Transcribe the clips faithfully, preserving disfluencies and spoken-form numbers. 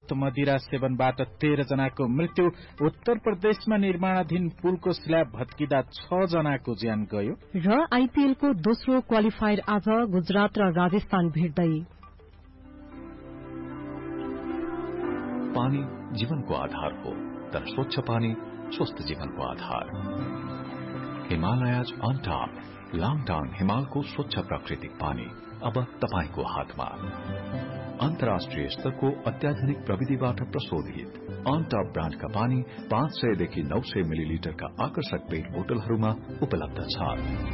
अवैध मदिरा सेवनबाट तेह्र जनाको मृत्यु। उत्तर प्रदेशमा निर्माणाधीन पुलको स्ल्याब भत्किँदा छ जनाको ज्यान गयो। र आईपीएलको दोस्रो क्वालिफायर आज गुजरात र राजस्थान भिड्दै। पानी जीवनको आधार हो, तर स्वच्छ पानी स्वस्थ जीवनको आधार। हिमालयज अन टॉप लाङटाङ हिमालको स्वच्छ प्राकृतिक पानी अब तपाईको हातमा। अन्तर्राष्ट्रिय स्तरको अत्याधुनिक प्रविधिबाट प्रशोधित अन टॉप ब्रान्डका पानी पाँच सयदेखि नौ सय मिलिलिटरका आकर्षक पेट बोतलहरूमा उपलब्ध छ।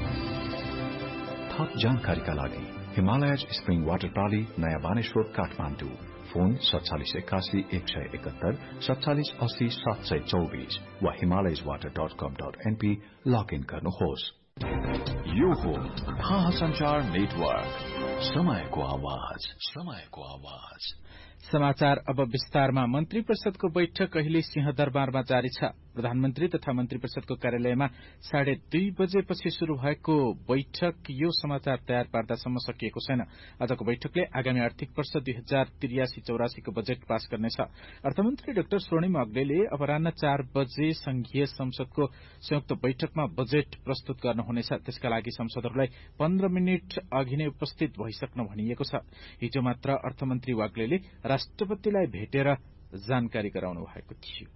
थप जानकारीका लागि हिमालयज स्प्रिङ वाटर प्रणाली नयाँ बानेश्वर काठमाडौँ। फोन सत्तालिस एकासी एक सय एकहत्तर सत्तालिस अस्सी सात सय चौबीस वा हिमालयज वाटर डट कम डट एनपी लगइन गर्नुहोस्। यो हो थाहा संचार नेटवर्क, समयको आवाज, समयको आवाज। समाचार अब विस्तारमा। मन्त्री परिषदको बैठक अहिले सिंहदरबारमा जारी छ। प्रधानमन्त्री तथा मन्त्री परिषदको कार्यालयमा साढे दुई बजेपछि शुरू भएको बैठक यो समाचार तयार पार्दासम्म सकिएको छैन। आजको बैठकले आगामी आर्थिक वर्ष दुई हजार त्रियासी चौरासीको बजेट पास गर्नेछ। अर्थमन्त्री डाक्टर स्वर्णिम अग्लेले अपराह्न चार बजे संघीय संसदको संयुक्त बैठकमा बजेट प्रस्तुत गर्नुहुनेछ। त्यसका लागि सांसदहरूलाई पन्ध्र मिनट अघि नै उपस्थित भइसक्न भनिएको छ। हिजो मात्र अर्थमन्त्री वाग्लेले राष्ट्रपतिलाई भेटेर जानकारी गराउनु भएको थियो।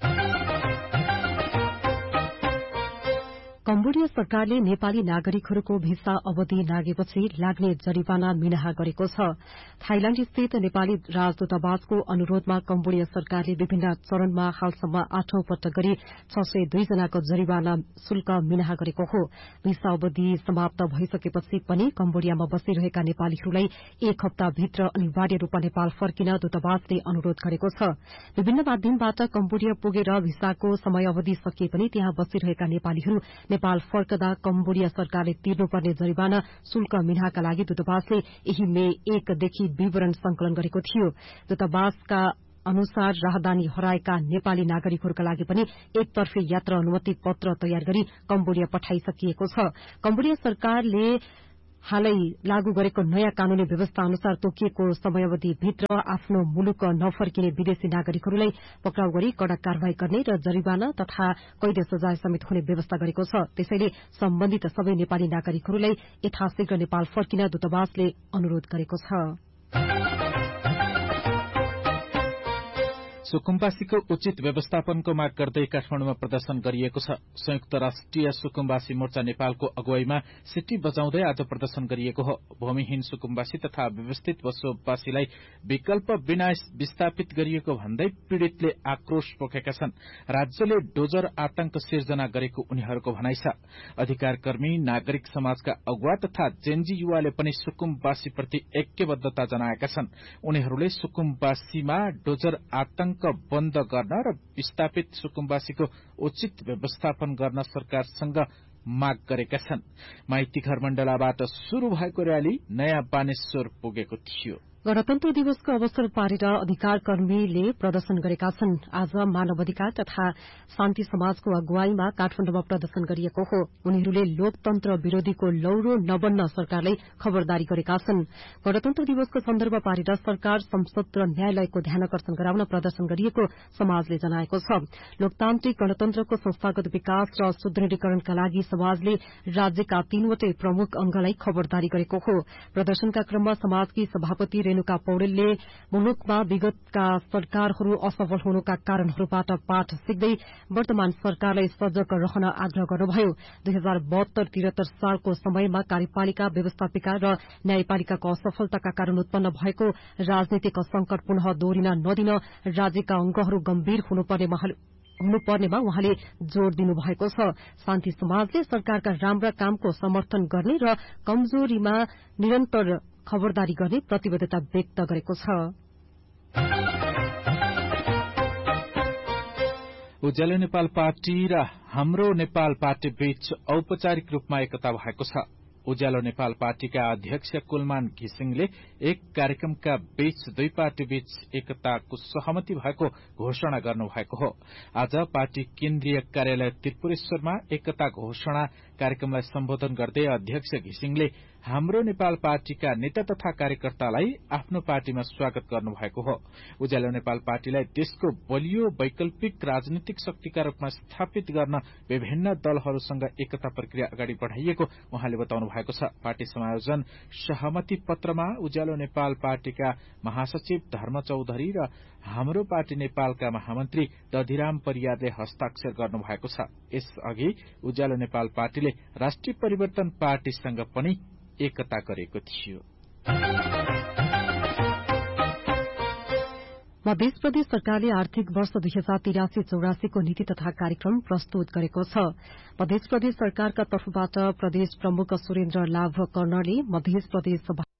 कम्बोडिया सरकारले नेपाली नागरिकहरूको भिसा अवधि नागेपछि लाग्ने जरिवाना मिनाहा गरेको छ। थाइल्याण्ड स्थित नेपाली राजदूतावासको अनुरोधमा कम्बोडिया सरकारले विभिन्न चरणमा हालसम्म आठौं पटक गरी छ सय दुई जनाको जरिवाना शुल्क मिनाहा गरेको हो। भिसा अवधि समाप्त भइसकेपछि पनि कम्बोडियामा बसिरहेका नेपालीहरूलाई एक हप्ताभित्र अनिवार्य रूपमा नेपाल फर्किन दूतावासले अनुरोध गरेको छ। विभिन्न माध्यमबाट कम्बोडिया पुगेर भिसाको समयावधि सकिए पनि त्यहाँ बसिरहेका नेपालीहरू नेपाल फर्कदा कम्बोडिया सरकारले तिर्नुपर्ने जरिवाना शुल्क मिनाहाका लागि दूतावासले यही मे एकदेखि विवरण संकलन गरेको थियो। दूतावासका अनुसार राहदानी हराएका नेपाली नागरिकहरूका लागि पनि एकतर्फे यात्रा अनुमति पत्र तयार गरी कम्बोडिया पठाइसकिएको छ। कम्बोडिया सरकारले हालै लागू गरेको नयाँ कानूनी व्यवस्था अनुसार तोकिएको समयावधिभित्र आफ्नो मुलुक नफर्किने विदेशी नागरिकहरूलाई पक्राउ गरी कड़ा कार्यवाही गर्ने र जरिवाना तथा कैद सजाय समेत हुने व्यवस्था गरेको छ। त्यसैले सम्बन्धित सबै नेपाली नागरिकहरूलाई यथाशीघ्र नेपाल फर्किन दूतावासले अनुरोध गरेको छ। सुकुम्बासीको उचित व्यवस्थापनको माग गर्दै काठमाडौँमा प्रदर्शन गरिएको छ। संयुक्त राष्ट्रिय सुकुम्बासी मोर्चा नेपालको अगुवाईमा सिटी बजाउँदै आज प्रदर्शन गरिएको हो। भूमिहीन सुकुम्बासी तथा व्यवस्थित बसोबासीलाई विकल्प बिना विस्थापित गरिएको भन्दै पीड़ितले आक्रोश पोखेका छन्। राज्यले डोजर आतंक सिर्जना गरेको उनीहरूको भनाइ छ। अधिकारकर्मी नागरिक समाजका अगुवा तथा जेनजी युवाले पनि सुकुम्बासीप्रति ऐक्यबद्धता जनाएका छन्। उनीहरूले सुकुम्बासीमा डोजर आतंक बन्द गर्न र विस्थापित सुकुम्बासीको उचित व्यवस्थापन गर्न सरकारसँग माग गरेका छन्। माइती घर मण्डलाबाट शुरू भएको रयाली नयाँ बानेश्वर पुगेको थियो। गणतन्त्र दिवसको अवसर पारेर अधिकारकर्मीले प्रदर्शन गरेका छन्। आज मानव अधिकार तथा शान्ति समाजको अगुवाईमा काठमाडौँमा प्रदर्शन गरिएको हो। उनीहरूले लोकतन्त्र विरोधीको लौरो नबन्न सरकारलाई खबरदारी गरेका छन्। गणतन्त्र दिवसको सन्दर्भ पारेर सरकार, संसद र न्यायालयको ध्यानकर्षण गराउन प्रदर्शन गरिएको समाजले जनाएको छ। लोकतान्त्रिक गणतन्त्रको संस्थागत विकास र सुदृढीकरणका लागि समाजले राज्यका तीनवटै प्रमुख अंगलाई खबरदारी गरेको हो। प्रदर्शनका क्रममा समाजकी सभापति रेणुका पौडेलले मुलुकमा विगतका सरकारहरू असफल हुनुका कारणहरूबाट पाठ सिक्दै वर्तमान सरकारलाई सजग रहन आग्रह गर्नुभयो। दुई हजार बहत्तर त्रिहत्तर सालको समयमा कार्यपालिका, व्यवस्थापिका र न्यायपालिकाको असफलताका कारण उत्पन्न भएको राजनीतिक संकट पुनः दोहोरिन नदिन राज्यका अंगहरू गम्भीर हुनुपर्नेमा हुनुपर्नेमा उहाँले जोड़ दिनुभएको छ। शान्ति समाजले सरकारका राम्रा कामको समर्थन गर्ने र कमजोरीमा निरन्तर खबरदारी गर्ने प्रतिबद्धता व्यक्त गरेको छ। उज्यालो नेपाल पार्टी र हाम्रो नेपाल पार्टी बीच औपचारिक रूपमा एकता भएको छ। उज्यालो नेपाल पार्टीका अध्यक्ष कुलमान घिसिङले एक कार्यक्रमका बीच दुई पार्टी बीच एकताको सहमति भएको घोषणा गर्नुभएको हो। आज पार्टी केन्द्रीय कार्यालय त्रिपुरेश्वरमा एकता घोषणा कार्यक्रमलाई सम्बोधन गर्दै अध्यक्ष घिसिङले हाम्रो नेपाल पार्टीका नेता तथा कार्यकर्तालाई आफ्नो पार्टीमा स्वागत गर्नुभएको हो। उज्यालो नेपाल पार्टीलाई देशको बलियो वैकल्पिक राजनीतिक शक्तिका रूपमा स्थापित गर्न विभिन्न दलहरूसँग एकता प्रक्रिया अगाडि बढ़ाइएको उहाँले बताउनु भएको छ। पार्टी समायोजन सहमति पत्रमा उज्यालो नेपाल पार्टीका महासचिव धर्म चौधरी र हाम्रो पार्टी नेपालका महामन्त्री दधिराम परियारले हस्ताक्षर गर्नुभएको छ। यसअघि उज्यालो नेपाल पार्टीले राष्ट्रिय परिवर्तन पार्टीसँग पनि एकता गरेको थियो। मध्य प्रदेश सरकारले आर्थिक वर्ष दुई हजार तिरासी चौरासीको नीति तथा कार्यक्रम प्रस्तुत गरेको छ। मध्य प्रदेश सरकारका तर्फबाट प्रदेश प्रमुख सुरेन्द्र लाभ कर्णले मध्य प्रदेश